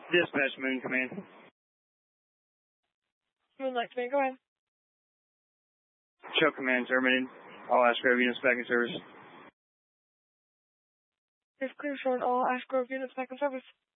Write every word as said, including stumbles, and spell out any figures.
Dispatch, Moon Command. Moonlight Command, go ahead. Show Command terminated. All Ash Grove units back in service. It's clear showing all Ash Grove units back in service.